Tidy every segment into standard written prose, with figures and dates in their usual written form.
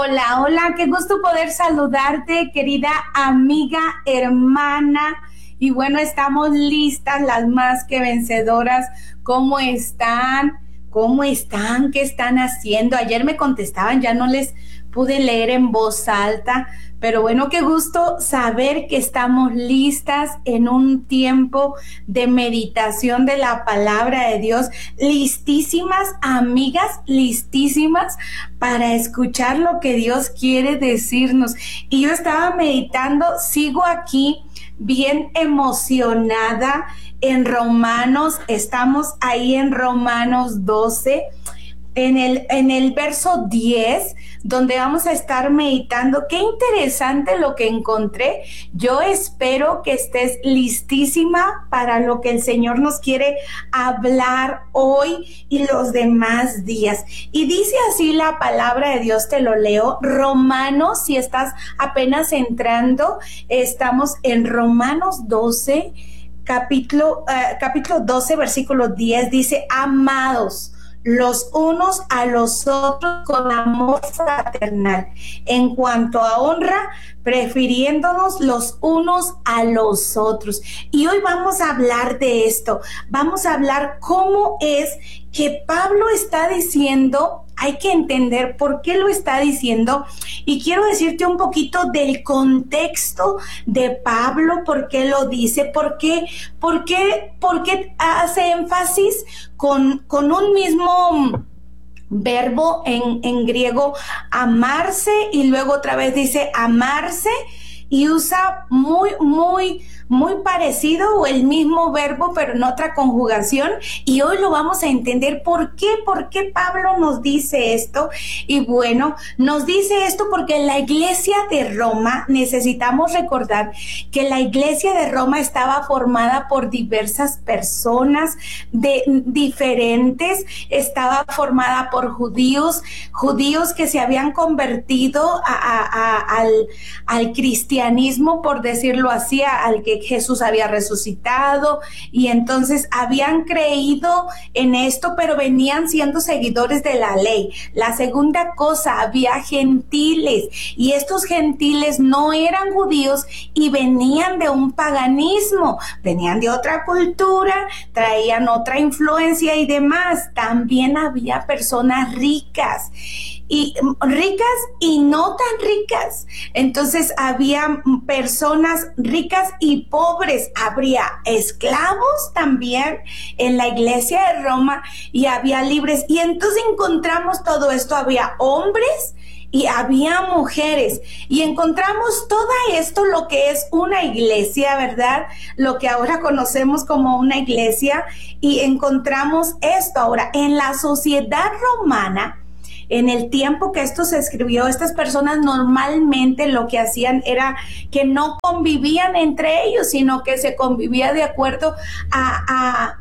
Hola, hola, qué gusto poder saludarte, querida amiga, hermana. Y bueno, estamos listas, las más que vencedoras. ¿Cómo están? ¿Cómo están? ¿Qué están haciendo? Ayer me contestaban, ya no les pude leer en voz alta, pero bueno, qué gusto saber que estamos listas en un tiempo de meditación de la palabra de Dios, listísimas, amigas, listísimas para escuchar lo que Dios quiere decirnos. Y yo estaba meditando, sigo aquí bien emocionada en Romanos, estamos ahí en Romanos 12, en el verso 10, donde vamos a estar meditando. Qué interesante lo que encontré. Yo espero que estés listísima para lo que el Señor nos quiere hablar hoy y los demás días. Y dice así la palabra de Dios, te lo leo. Romanos, si estás apenas entrando, estamos en Romanos 12, capítulo 12, versículo 10, dice: amados los unos a los otros con amor fraternal, en cuanto a honra, prefiriéndonos los unos a los otros. Y hoy vamos a hablar de esto, vamos a hablar cómo es que Pablo está diciendo. Hay que entender por qué lo está diciendo, y quiero decirte un poquito del contexto de Pablo, por qué lo dice, por qué hace énfasis con un mismo verbo en griego, amarse, y luego otra vez dice amarse, y usa muy parecido o el mismo verbo, pero en otra conjugación. Y hoy lo vamos a entender por qué Pablo nos dice esto. Y bueno, nos dice esto porque en la iglesia de Roma, necesitamos recordar que la iglesia de Roma estaba formada por diversas personas diferentes. Estaba formada por judíos que se habían convertido al cristianismo, por decirlo así, al que Jesús había resucitado, y entonces habían creído en esto, pero venían siendo seguidores de la ley. La segunda cosa, había gentiles, y estos gentiles no eran judíos y venían de un paganismo, venían de otra cultura, traían otra influencia y demás. También había personas ricas y no tan ricas. Entonces había personas ricas y pobres, habría esclavos también en la iglesia de Roma, y había libres. Y entonces encontramos todo esto, había hombres y había mujeres, y encontramos todo esto, lo que es una iglesia, ¿verdad? Lo que ahora conocemos como una iglesia, y encontramos esto. Ahora, en la sociedad romana, en el tiempo que esto se escribió, estas personas normalmente lo que hacían era que no convivían entre ellos, sino que se convivía de acuerdo a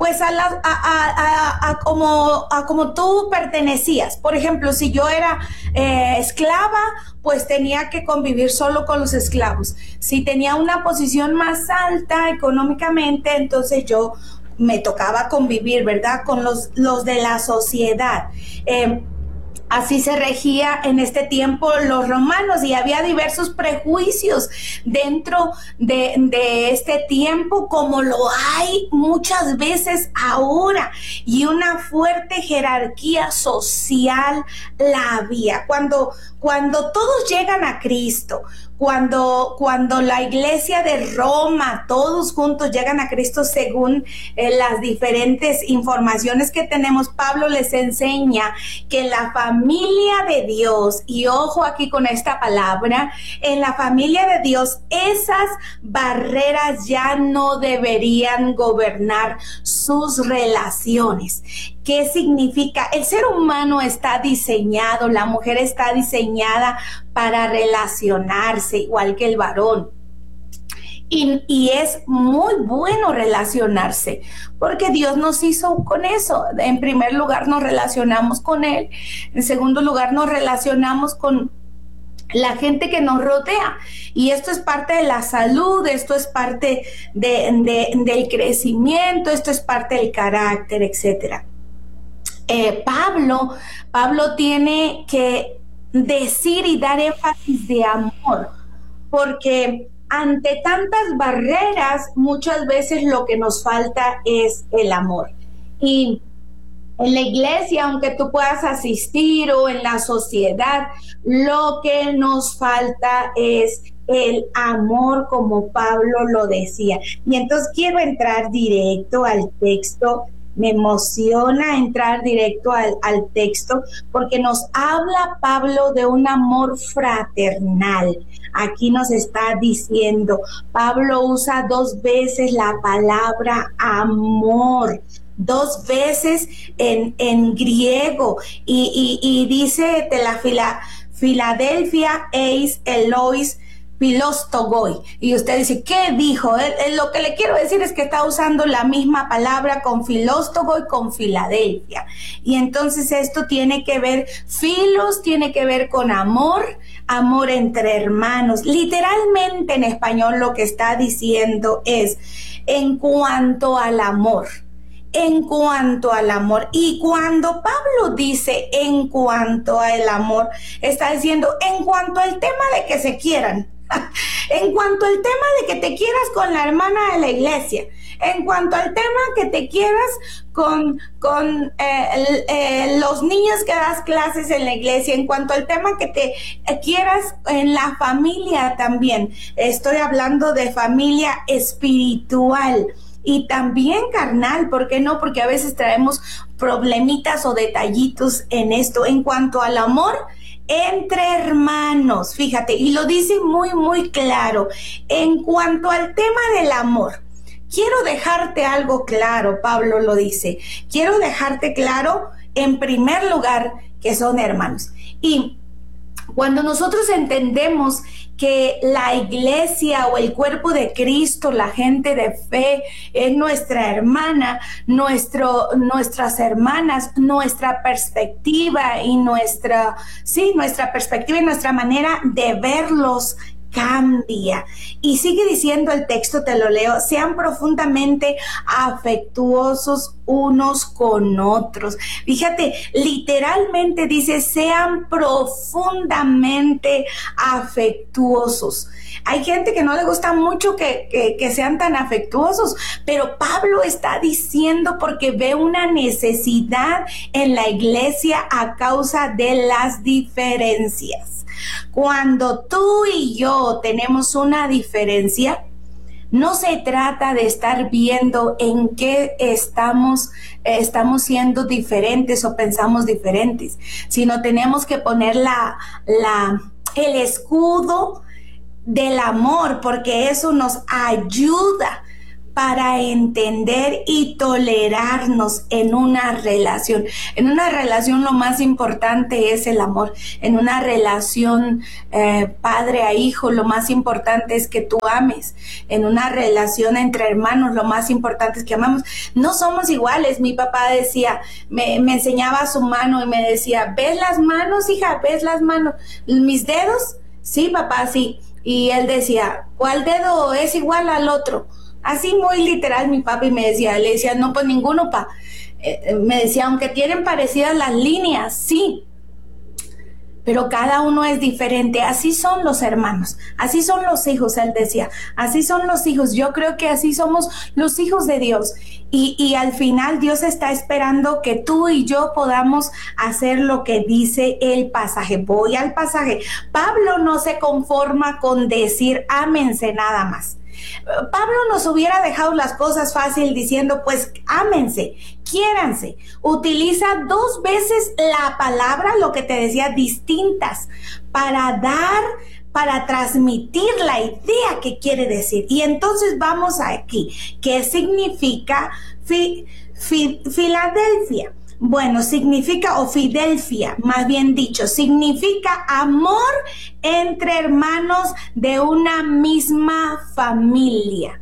como tú pertenecías. Por ejemplo, si yo era esclava, pues tenía que convivir solo con los esclavos. Si tenía una posición más alta económicamente, entonces yo me tocaba convivir, ¿verdad?, con los de la sociedad. Así se regía en este tiempo los romanos, y había diversos prejuicios dentro de este tiempo, como lo hay muchas veces ahora, y una fuerte jerarquía social la había. Cuando todos llegan a Cristo, cuando la iglesia de Roma, todos juntos llegan a Cristo, según las diferentes informaciones que tenemos, Pablo les enseña que la familia de Dios, y ojo aquí con esta palabra, en la familia de Dios, esas barreras ya no deberían gobernar sus relaciones. ¿Qué significa? El ser humano está diseñado, la mujer está diseñada para relacionarse igual que el varón. Y es muy bueno relacionarse, porque Dios nos hizo con eso. En primer lugar, nos relacionamos con Él. En segundo lugar, nos relacionamos con la gente que nos rodea, y esto es parte de la salud, esto es parte del crecimiento, esto es parte del carácter, etcétera. Pablo tiene que decir y dar énfasis de amor, porque ante tantas barreras muchas veces lo que nos falta es el amor. Y en la iglesia, aunque tú puedas asistir, o en la sociedad, lo que nos falta es el amor, como Pablo lo decía. Y entonces quiero entrar directo al texto. Me emociona entrar directo al texto, porque nos habla Pablo de un amor fraternal. Aquí nos está diciendo, Pablo usa 2 veces la palabra amor, 2 veces en griego, y dice de la Filadelfia eis Elois Pilostogoi. Y usted dice, ¿qué dijo? Lo que le quiero decir es que está usando la misma palabra con Filóstogo y con Filadelfia. Y entonces esto tiene que ver, filos tiene que ver con amor, amor entre hermanos. Literalmente en español lo que está diciendo es en cuanto al amor. En cuanto al amor. Y cuando Pablo dice en cuanto al amor, está diciendo en cuanto al tema de que se quieran. En cuanto al tema de que te quieras con la hermana de la iglesia, en cuanto al tema que te quieras con los niños que das clases en la iglesia, en cuanto al tema que te quieras en la familia también. Estoy hablando de familia espiritual y también carnal, ¿por qué no? Porque a veces traemos problemitas o detallitos en esto. En cuanto al amor entre hermanos, fíjate, y lo dice muy, muy claro. En cuanto al tema del amor, quiero dejarte algo claro, Pablo lo dice. Quiero dejarte claro, en primer lugar, que son hermanos. Y cuando nosotros entendemos que la iglesia o el cuerpo de Cristo, la gente de fe, es nuestra hermana, nuestras hermanas, nuestra perspectiva y nuestra perspectiva y nuestra manera de verlos cambia. Y sigue diciendo el texto, te lo leo, sean profundamente afectuosos unos con otros. Fíjate, literalmente dice, sean profundamente afectuosos. Hay gente que no le gusta mucho que sean tan afectuosos, pero Pablo está diciendo porque ve una necesidad en la iglesia a causa de las diferencias. Cuando tú y yo tenemos una diferencia, no se trata de estar viendo en qué estamos siendo diferentes o pensamos diferentes, sino tenemos que poner el escudo del amor, porque eso nos ayuda para entender y tolerarnos en una relación. En una relación lo más importante es el amor. En una relación padre a hijo, lo más importante es que tú ames. En una relación entre hermanos, lo más importante es que amamos. No somos iguales. Mi papá decía, me enseñaba su mano y me decía, ¿ves las manos, hija? ¿Ves las manos? ¿Mis dedos? Sí, papá, sí. Y él decía, ¿cuál dedo es igual al otro? Así muy literal mi papi me decía, le decía, no, pues ninguno, pa. Me decía, aunque tienen parecidas las líneas, sí, pero cada uno es diferente. Así son los hermanos, así son los hijos, él decía, así son los hijos. Yo creo que así somos los hijos de Dios. Y al final Dios está esperando que tú y yo podamos hacer lo que dice el pasaje. Voy al pasaje. Pablo no se conforma con decir ámense nada más. Pablo nos hubiera dejado las cosas fácil diciendo, pues ámense, quiéranse. Utiliza 2 veces la palabra, lo que te decía, distintas, para transmitir la idea que quiere decir. Y entonces vamos aquí, ¿qué significa Filadelfia? Bueno, significa, o Fidelfia, más bien dicho, significa amor entre hermanos de una misma familia.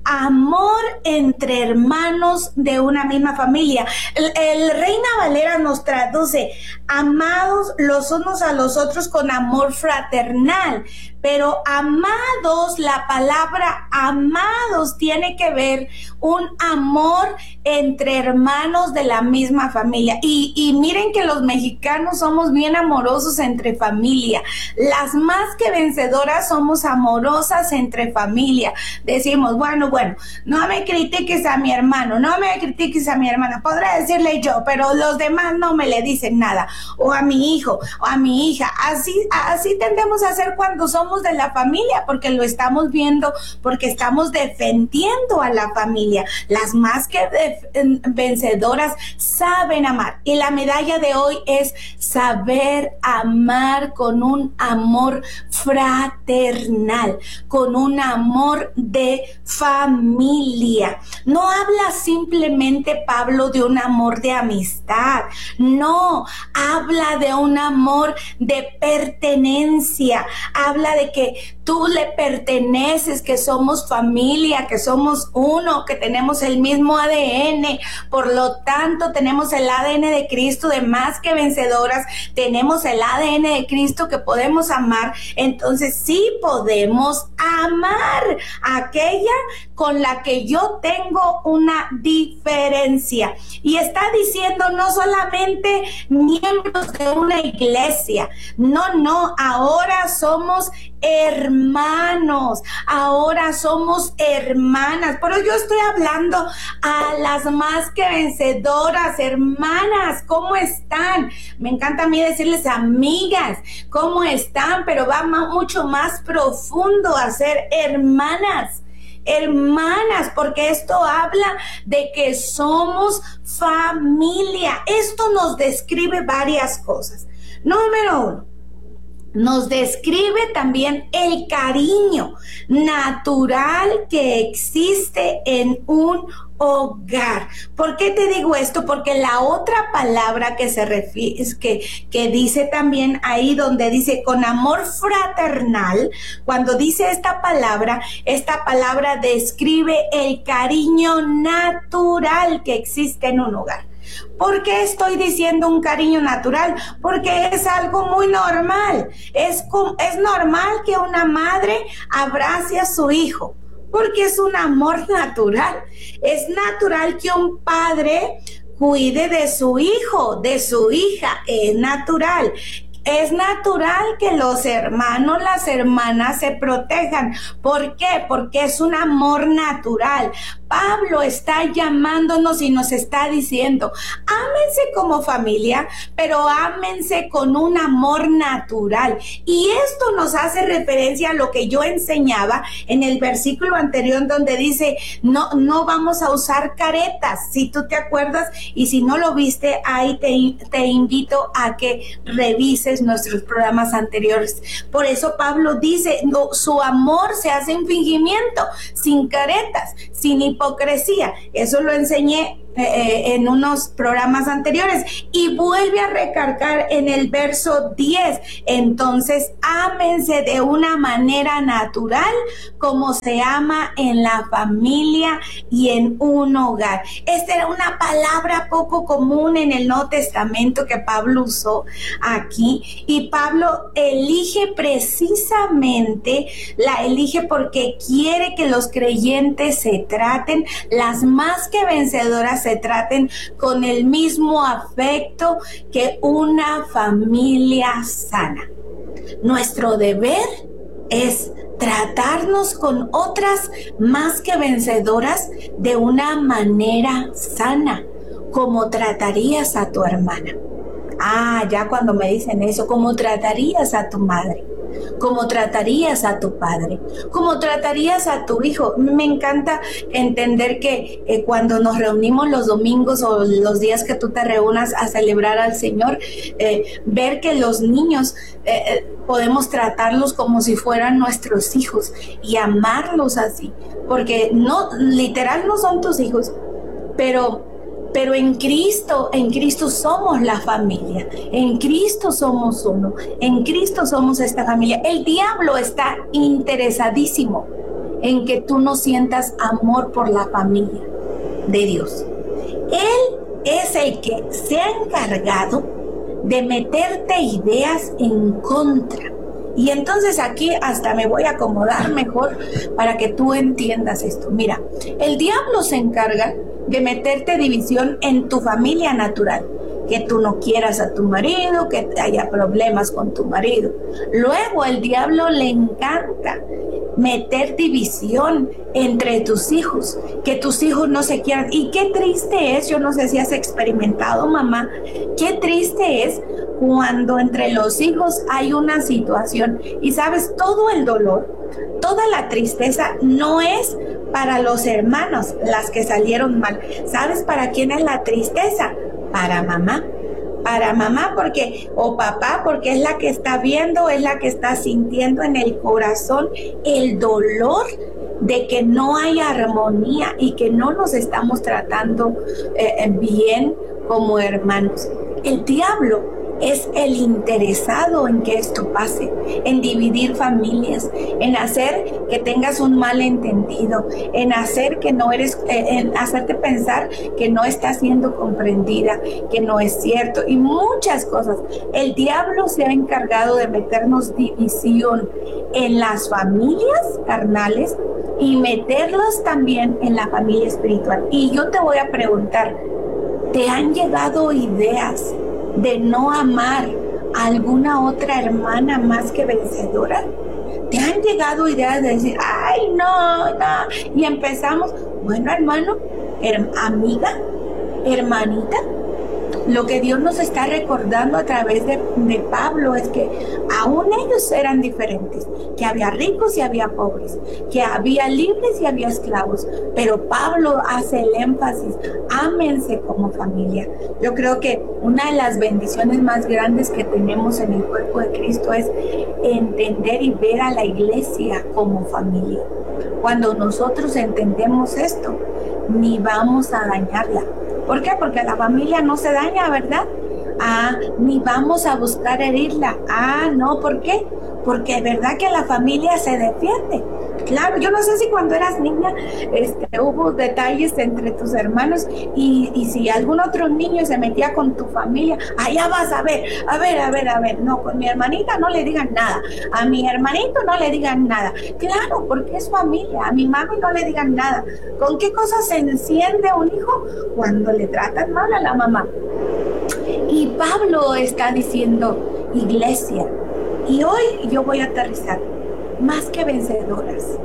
amor entre hermanos de una misma familia. El Reina Valera nos traduce, amados los unos a los otros con amor fraternal. Pero amados, la palabra amados tiene que ver un amor entre hermanos de la misma familia. Y miren que los mexicanos somos bien amorosos entre familia. Las más que vencedoras somos amorosas entre familia. Decimos, bueno, no me critiques a mi hermano, no me critiques a mi hermana. Podré decirle yo, pero los demás no me le dicen nada. O a mi hijo, o a mi hija. Así tendemos a hacer cuando somos de la familia, porque lo estamos viendo, porque estamos defendiendo a la familia. Las más que vencedoras saben amar, y la medalla de hoy es saber amar con un amor fraternal, con un amor de familia. No habla simplemente Pablo de un amor de amistad, no, habla de un amor de pertenencia, habla de que tú le perteneces, que somos familia, que somos uno, que tenemos el mismo ADN, por lo tanto tenemos el ADN de Cristo, de más que vencedoras, tenemos el ADN de Cristo que podemos amar. Entonces sí podemos amar a aquella con la que yo tengo una diferencia. Y está diciendo no solamente miembros de una iglesia, no, ahora somos hermanos, ahora somos hermanas. Pero yo estoy hablando a las más que vencedoras, hermanas, ¿cómo están? Me encanta a mí decirles amigas, ¿cómo están? Pero va mucho más profundo a ser hermanas, porque esto habla de que somos familia. Esto nos describe varias cosas. Número uno, nos describe también el cariño natural que existe en un hogar. ¿Por qué te digo esto? Porque la otra palabra que se refiere, que dice también ahí donde dice con amor fraternal, cuando dice esta palabra describe el cariño natural que existe en un hogar. ¿Por qué estoy diciendo un cariño natural? Porque es algo muy normal. Es normal que una madre abrace a su hijo, porque es un amor natural. Es natural que un padre cuide de su hijo, de su hija. Es natural. Es natural que los hermanos, las hermanas se protejan. ¿Por qué? Porque es un amor natural. Pablo está llamándonos y nos está diciendo, ámense como familia, pero ámense con un amor natural. Y esto nos hace referencia a lo que yo enseñaba en el versículo anterior, donde dice, no vamos a usar caretas. Si tú te acuerdas, y si no lo viste, ahí te invito a que revises nuestros programas anteriores. Por eso Pablo dice, su amor se hace en fingimiento, sin caretas, sin hipocresía. Eso lo enseñé en unos programas anteriores, y vuelve a recargar en el verso 10. Entonces, ámense de una manera natural como se ama en la familia y en un hogar. Esta era una palabra poco común en el Nuevo Testamento que Pablo usó aquí, y Pablo la elige porque quiere que los creyentes se traten, las más que vencedoras se traten con el mismo afecto que una familia sana. Nuestro deber es tratarnos con otras más que vencedoras de una manera sana, como tratarías a tu hermana. Ya cuando me dicen eso, ¿cómo tratarías a tu madre? ¿Cómo tratarías a tu padre? ¿Cómo tratarías a tu hijo? Me encanta entender que cuando nos reunimos los domingos o los días que tú te reúnas a celebrar al Señor, ver que los niños podemos tratarlos como si fueran nuestros hijos y amarlos así, porque literal no son tus hijos, pero en Cristo somos la familia, en Cristo somos uno, en Cristo somos esta familia. El diablo está interesadísimo en que tú no sientas amor por la familia de Dios. Él es el que se ha encargado de meterte ideas en contra. Y entonces aquí hasta me voy a acomodar mejor para que tú entiendas esto. Mira, el diablo se encarga de meterte división en tu familia natural, que tú no quieras a tu marido, que haya problemas con tu marido. Luego el diablo le encanta meter división entre tus hijos, que tus hijos no se quieran. Y qué triste es, yo no sé si has experimentado, mamá, qué triste es cuando entre los hijos hay una situación y sabes, todo el dolor, toda la tristeza no es para los hermanos, las que salieron mal. ¿Sabes para quién es la tristeza? Para mamá. Para mamá porque, o papá, porque es la que está viendo, es la que está sintiendo en el corazón el dolor de que no hay armonía y que no nos estamos tratando bien como hermanos. El diablo es el interesado en que esto pase, en dividir familias, en hacer que tengas un malentendido, en hacer que no eres, en hacerte pensar que no estás siendo comprendida, que no es cierto y muchas cosas. El diablo se ha encargado de meternos división en las familias carnales y meterlos también en la familia espiritual. Y yo te voy a preguntar, ¿te han llegado ideas de no amar a alguna otra hermana más que vencedora? ¿Te han llegado ideas de decir, ay, no, no? Y empezamos, bueno, hermano, amiga, hermanita, lo que Dios nos está recordando a través de Pablo es que aún ellos eran diferentes, que había ricos y había pobres, que había libres y había esclavos, pero Pablo hace el énfasis, ámense como familia. Yo creo que una de las bendiciones más grandes que tenemos en el cuerpo de Cristo es entender y ver a la iglesia como familia. Cuando nosotros entendemos esto, ni vamos a dañarla. ¿Por qué? Porque la familia no se daña, ¿verdad? Ni vamos a buscar herirla. No, ¿por qué? Porque es verdad que la familia se defiende. Claro, yo no sé si cuando eras niña hubo detalles entre tus hermanos y si algún otro niño se metía con tu familia, allá vas a ver, no, con mi hermanita no le digan nada, a mi hermanito no le digan nada. Claro, porque es familia, a mi mami no le digan nada. ¿Con qué cosas se enciende un hijo? Cuando le tratan mal a la mamá. Y Pablo está diciendo, iglesia, y hoy yo voy a aterrizar, más que vencedoras,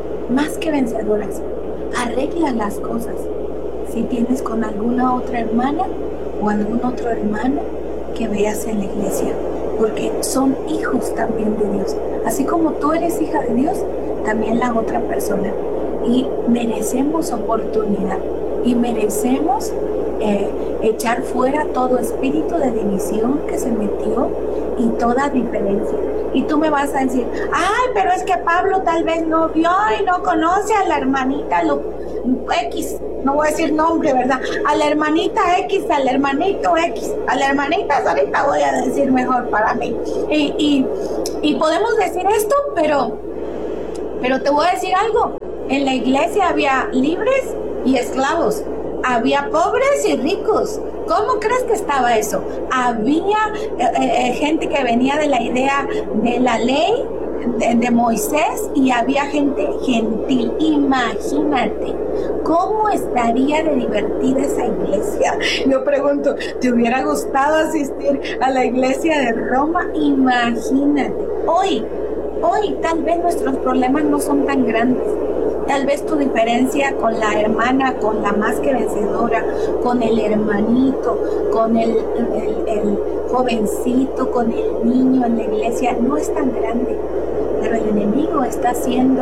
arregla las cosas. Si tienes con alguna otra hermana o algún otro hermano, que veas en la iglesia, porque son hijos también de Dios. Así como tú eres hija de Dios, también la otra persona. Y merecemos oportunidad y merecemos echar fuera todo espíritu de división que se metió y toda diferencia. Y tú me vas a decir, ay, pero es que Pablo tal vez no vio y no conoce a la hermanita X, no voy a decir nombre, ¿verdad? A la hermanita X, al hermanito X, a la hermanita, ahorita voy a decir mejor para mí. Y podemos decir esto, pero te voy a decir algo. En la iglesia había libres y esclavos, había pobres y ricos. ¿Cómo crees que estaba eso? Había gente que venía de la idea de la ley de Moisés y había gente gentil. Imagínate cómo estaría de divertida esa iglesia. Yo pregunto, ¿te hubiera gustado asistir a la iglesia de Roma? Imagínate. Hoy tal vez nuestros problemas no son tan grandes. Tal vez tu diferencia con la hermana, con la más que vencedora, con el hermanito, con el jovencito, con el niño en la iglesia, no es tan grande. Pero el enemigo está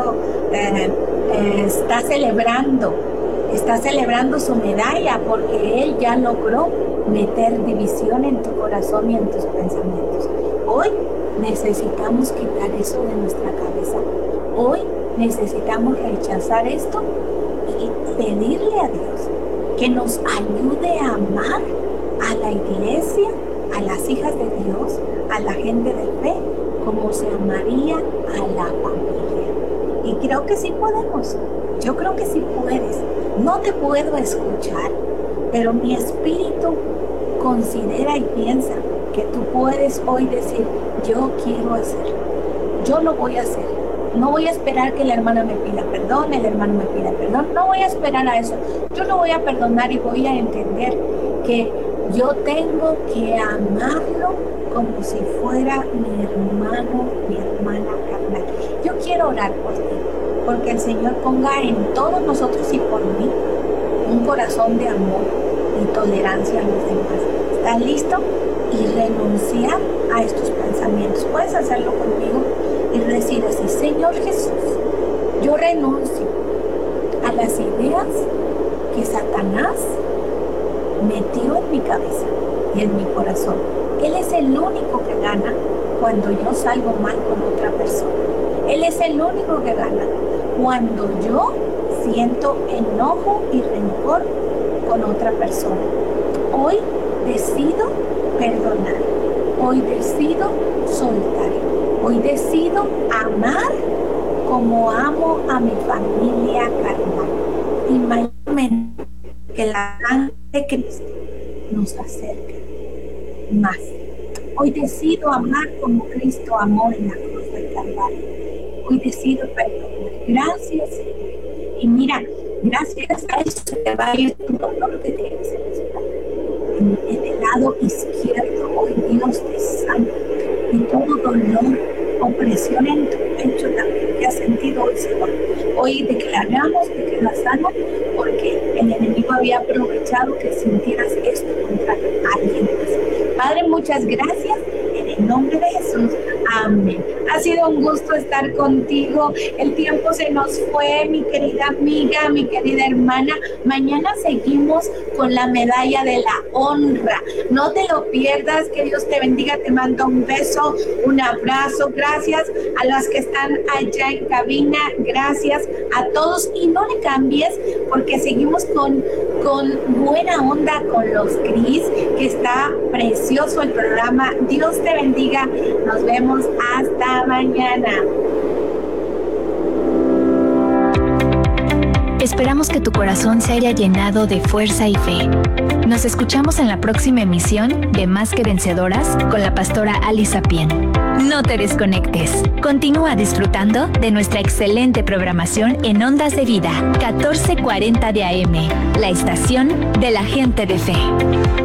celebrando su medalla porque él ya logró meter división en tu corazón y en tus pensamientos. Hoy necesitamos quitar eso de nuestra cabeza. Hoy necesitamos rechazar esto y pedirle a Dios que nos ayude a amar a la iglesia, a las hijas de Dios, a la gente de fe, como se amaría a la familia. Y creo que sí podemos. Yo creo que sí puedes. No te puedo escuchar, pero mi espíritu considera y piensa que tú puedes hoy decir, yo quiero hacerlo. Yo lo voy a hacer. No voy a esperar que la hermana me pida perdón, el hermano me pida perdón. No voy a esperar a eso. Yo lo voy a perdonar y voy a entender que yo tengo que amarlo como si fuera mi hermano, mi hermana carnal. Yo quiero orar por ti, porque el Señor ponga en todos nosotros y por mí un corazón de amor y tolerancia a los demás. ¿Estás listo? Y renunciar a estos pensamientos. Puedes hacerlo conmigo y decir así: Señor Jesús, yo renuncio a las ideas que Satanás metió en mi cabeza y en mi corazón. Él es el único que gana cuando yo salgo mal con otra persona. Él es el único que gana cuando yo siento enojo y rencor con otra persona. Hoy decido perdonar. Hoy decido soltar. Hoy decido amar como amo a mi familia carnal. Y mayormente que la sangre de Cristo nos acerque más. Hoy decido amar como Cristo amó en la cruz del Calvario. Hoy decido perdonar. Gracias. Y mira, gracias a eso te va a ir todo lo que tienes en la espalda. En el lado izquierdo, hoy Dios te sana. Y todo dolor, opresión en tu pecho también que has sentido hoy se va. Hoy declaramos que quedas sano porque el enemigo había aprovechado que sintieras esto contra alguien más. Padre, muchas gracias en el nombre de Jesús. Amén. Ha sido un gusto estar contigo. El tiempo se nos fue, mi querida amiga, mi querida hermana. Mañana seguimos con la medalla de la honra. No te lo pierdas. Que Dios te bendiga. Te mando un beso, un abrazo. Gracias a las que están allá en cabina. Gracias a todos. Y no le cambies porque seguimos con buena onda con los Cris, que está precioso el programa. Dios te bendiga. Nos vemos hasta mañana. Esperamos que tu corazón se haya llenado de fuerza y fe. Nos escuchamos en la próxima emisión de Más que Vencedoras con la pastora Ali Sapien. No te desconectes. Continúa disfrutando de nuestra excelente programación en Ondas de Vida, 1440 de AM, la estación de la gente de fe.